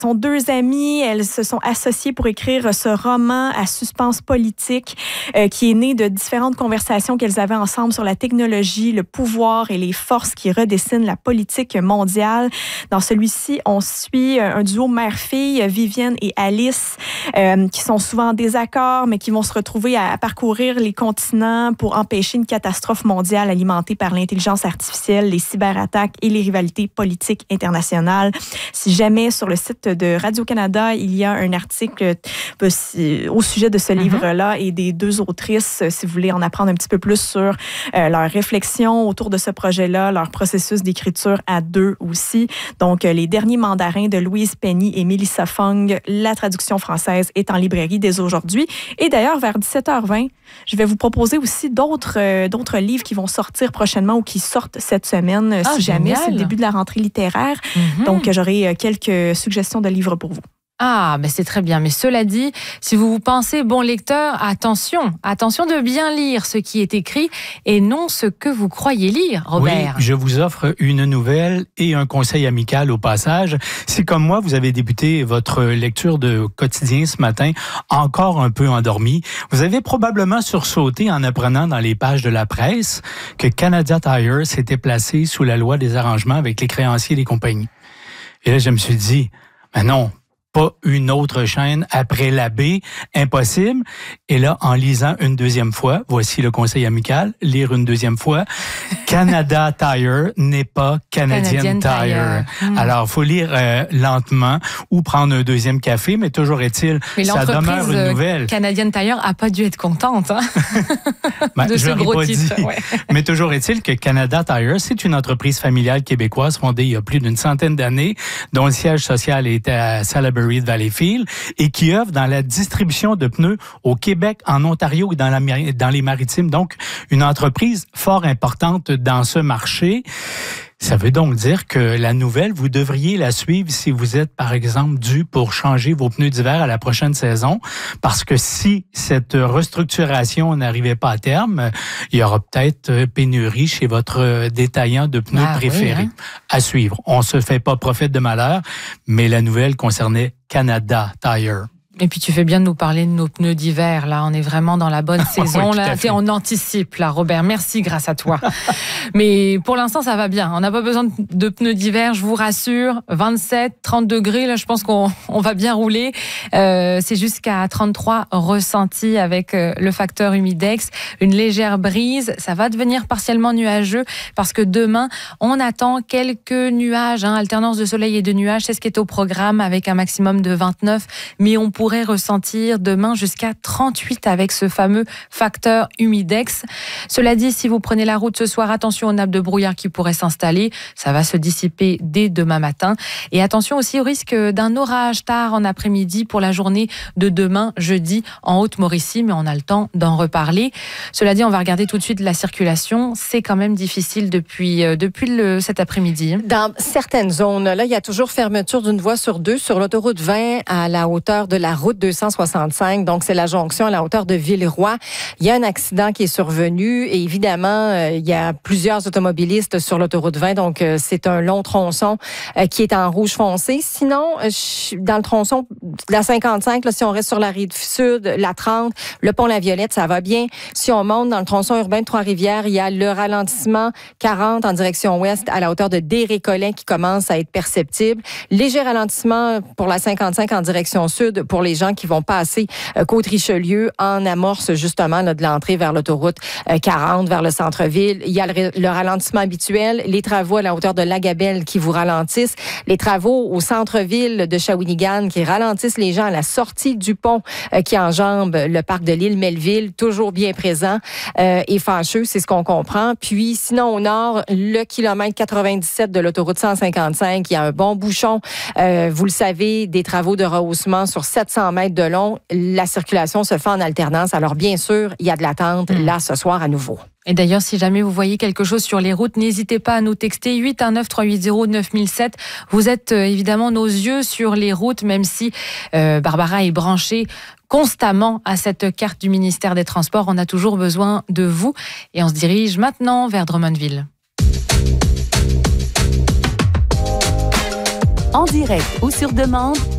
sont deux amies. Elles se sont associées pour écrire ce roman à suspense politique qui est né de différentes conversations qu'elles avaient ensemble sur la technologie, le pouvoir et les forces qui redessinent la politique mondiale. Dans celui-ci, on suit un duo mère-fille, Vivienne et Alice, qui sont souvent en désaccord, mais qui vont se retrouver à parcourir les continents pour empêcher une catastrophe mondiale alimentée par l'intelligence artificielle, les cyberattaques et les rivalités politiques internationales. Si jamais sur le site de Radio-Canada, il y a un article au sujet de ce livre-là et des deux autrices, si vous voulez en apprendre un petit peu plus sur leur réflexion autour de ce projet-là, leur processus d'écriture à deux aussi. Donc, Les derniers mandarins de Louise Penny et Melissa Fung. La traduction française est en librairie dès aujourd'hui. Et d'ailleurs, vers 17h20, je vais vous proposer aussi d'autres livres qui vont sortir prochainement ou qui sortent cette semaine, si jamais c'est le début de la rentrée littéraire. Donc, j'aurai quelques suggestions de livres pour vous. Ah, ben c'est très bien. Mais cela dit, si vous pensez bon lecteur, attention de bien lire ce qui est écrit et non ce que vous croyez lire, Robert. Oui, je vous offre une nouvelle et un conseil amical au passage. Si comme moi, vous avez débuté votre lecture de quotidien ce matin, encore un peu endormi, vous avez probablement sursauté en apprenant dans les pages de la presse que Canada Tire s'était placé sous la loi des arrangements avec les créanciers des compagnies. Et là, je me suis dit, mais non, pas une autre chaîne après la B, impossible. Et là, en lisant une deuxième fois, voici le conseil amical, lire une deuxième fois, Canada Tire n'est pas Canadian Tire. Alors, faut lire lentement ou prendre un deuxième café, mais toujours est-il, ça demeure une nouvelle. Canadian Tire a pas dû être contente de ce gros titre. Ouais. Mais toujours est-il que Canada Tire, c'est une entreprise familiale québécoise fondée il y a plus d'une centaine d'années, dont le siège social est à Salaberry de Valleyfield et qui œuvre dans la distribution de pneus au Québec, en Ontario et dans les Maritimes. Donc, une entreprise fort importante dans ce marché. Ça veut donc dire que la nouvelle, vous devriez la suivre si vous êtes, par exemple, dû pour changer vos pneus d'hiver à la prochaine saison. Parce que si cette restructuration n'arrivait pas à terme, il y aura peut-être pénurie chez votre détaillant de pneus préféré. À suivre. On ne se fait pas prophète de malheur, mais la nouvelle concernait Canada Tire. Et puis tu fais bien de nous parler de nos pneus d'hiver. Là, on est vraiment dans la bonne saison. Oui, là, on anticipe, là, Robert. Merci, grâce à toi. Mais pour l'instant, ça va bien. On n'a pas besoin de pneus d'hiver, je vous rassure. 27, 30 degrés, là, je pense qu'on va bien rouler. C'est jusqu'à 33 ressentis avec le facteur humidex. Une légère brise. Ça va devenir partiellement nuageux parce que demain, on attend quelques nuages, alternance de soleil et de nuages. C'est ce qui est au programme avec un maximum de 29. Mais on pourrait ressentir demain jusqu'à 38 avec ce fameux facteur humidex. Cela dit, si vous prenez la route ce soir, attention aux nappes de brouillard qui pourraient s'installer. Ça va se dissiper dès demain matin. Et attention aussi au risque d'un orage tard en après-midi pour la journée de demain, jeudi, en Haute-Mauricie. Mais on a le temps d'en reparler. Cela dit, on va regarder tout de suite la circulation. C'est quand même difficile depuis cet après-midi. Dans certaines zones, là, il y a toujours fermeture d'une voie sur deux sur l'autoroute 20 à la hauteur de la route 265. Donc, c'est la jonction à la hauteur de Villeroy. Il y a un accident qui est survenu et évidemment, il y a plusieurs automobilistes sur l'autoroute 20. Donc, c'est un long tronçon qui est en rouge foncé. Sinon, dans le tronçon de la 55, là, si on reste sur la rive sud, la 30, le pont La Violette, ça va bien. Si on monte dans le tronçon urbain de Trois-Rivières, il y a le ralentissement 40 en direction ouest à la hauteur de Desrécollets qui commence à être perceptible. Léger ralentissement pour la 55 en direction sud pour les gens qui vont passer Côte-Richelieu en amorce justement là, de l'entrée vers l'autoroute 40 vers le centre-ville. Il y a le ralentissement habituel, les travaux à la hauteur de Lagabelle qui vous ralentissent, les travaux au centre-ville de Shawinigan qui ralentissent les gens à la sortie du pont qui enjambe le parc de l'île Melville, toujours bien présent et fâcheux, c'est ce qu'on comprend. Puis sinon au nord, le kilomètre 97 de l'autoroute 155, il y a un bon bouchon. Vous le savez, des travaux de rehaussement sur 700 mètres de long. La circulation se fait en alternance. Alors, bien sûr, il y a de l'attente là ce soir à nouveau. Et d'ailleurs, si jamais vous voyez quelque chose sur les routes, n'hésitez pas à nous texter 819-380-9007. Vous êtes évidemment nos yeux sur les routes, même si Barbara est branchée constamment à cette carte du ministère des Transports. On a toujours besoin de vous. Et on se dirige maintenant vers Drummondville. En direct ou sur demande,